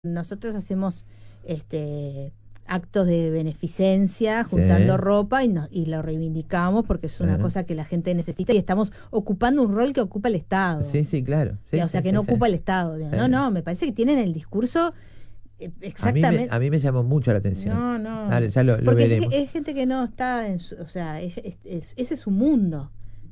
Nosotros hacemos actos de beneficencia, juntando ropa y lo reivindicamos porque es una cosa que la gente necesita y estamos ocupando un rol que ocupa el Estado. Sí, claro. O sea, que no ocupa el Estado. No, me parece que tienen el discurso exactamente. A mí me llamó mucho la atención. No. Dale, ya lo veremos. Es gente que no está o sea, ese es su mundo.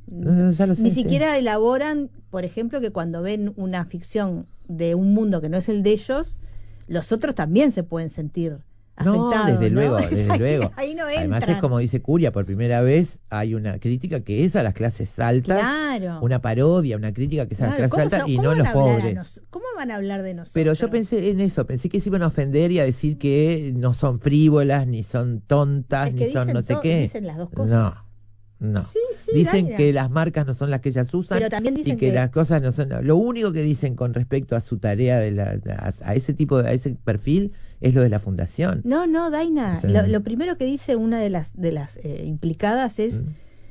Ya lo sé, Ni siquiera elaboran, por ejemplo, que cuando ven una ficción de un mundo que no es el de ellos, los otros también se pueden sentir afectados. No, desde luego. Ahí no entran. Además es como dice Curia, por primera vez hay una crítica que es a las clases altas, una parodia, una crítica que es a las clases altas y no a los pobres. ¿Cómo van a hablar de nosotros? Pero yo pensé en eso, pensé que se iban a ofender y a decir que no son frívolas, ni son tontas, ni son no sé qué. Dicen las dos cosas. No. Sí, dicen Daina, que las marcas no son las que ellas usan, pero también dicen y que las cosas no son. Lo único que dicen con respecto a su tarea a ese a ese perfil es lo de la fundación. No, Daina. Lo primero que dice una de las implicadas es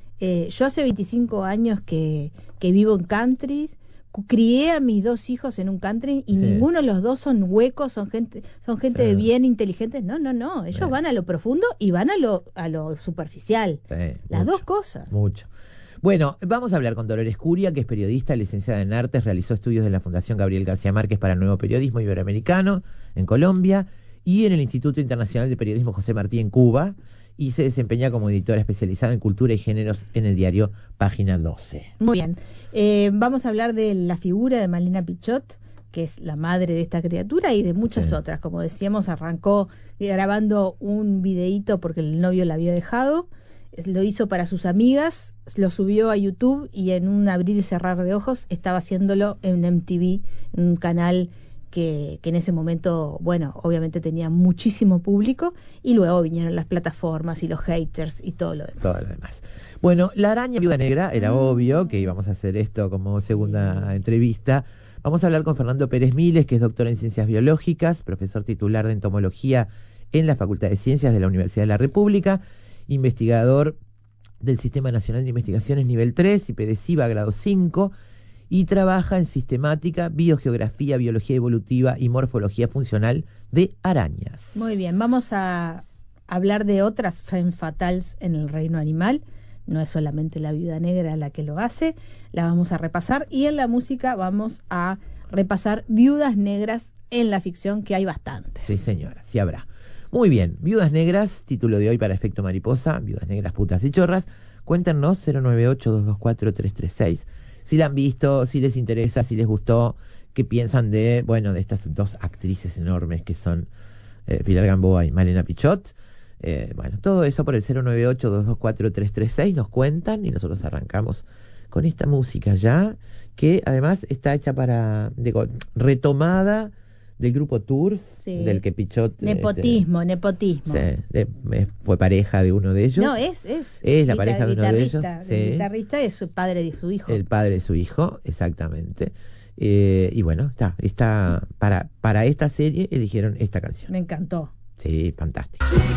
yo hace 25 años que vivo en country, crié a mis dos hijos en un country y ninguno de los dos son huecos, son gente de bien, inteligentes. No, ellos van a lo profundo y van a lo superficial. Las dos cosas. Mucho. Bueno, vamos a hablar con Dolores Curia, que es periodista, licenciada en Artes, realizó estudios de la Fundación Gabriel García Márquez para el Nuevo Periodismo Iberoamericano en Colombia y en el Instituto Internacional de Periodismo José Martí en Cuba, y se desempeña como editora especializada en cultura y géneros en el diario Página 12. Muy bien. Vamos a hablar de la figura de Malena Pichot, que es la madre de esta criatura y de muchas otras. Como decíamos, arrancó grabando un videíto porque el novio la había dejado, lo hizo para sus amigas, lo subió a YouTube y en un abrir y cerrar de ojos estaba haciéndolo en MTV, en un canal que en ese momento, bueno, obviamente tenía muchísimo público, y luego vinieron las plataformas y los haters y todo lo demás. Bueno, La Araña Viuda Negra, era obvio que íbamos a hacer esto como segunda entrevista. Vamos a hablar con Fernando Pérez Miles, que es doctor en Ciencias Biológicas, profesor titular de Entomología en la Facultad de Ciencias de la Universidad de la República, investigador del Sistema Nacional de Investigaciones Nivel 3 y PDCIVA Grado 5, y trabaja en sistemática, biogeografía, biología evolutiva y morfología funcional de arañas. Muy bien, vamos a hablar de otras femme fatales en el reino animal. No es solamente la viuda negra la que lo hace, la vamos a repasar, y en la música vamos a repasar viudas negras en la ficción, que hay bastantes. Sí, señora, sí habrá. Muy bien, Viudas Negras, título de hoy para Efecto Mariposa, Viudas Negras, Putas y Chorras. Cuéntenos 098-224-336. Si la han visto, si les interesa, si les gustó, qué piensan de estas dos actrices enormes que son Pilar Gamboa y Malena Pichot. Todo eso por el 098-224-336 nos cuentan y nosotros arrancamos con esta música ya, que además está hecha retomada del grupo Turf, del que Pichot... Nepotismo. Fue pareja de uno de ellos. No, es la pareja de uno de ellos. El guitarrista es el padre de su hijo. El padre de su hijo, exactamente. Y bueno, está para esta serie eligieron esta canción. Me encantó. Sí, fantástico.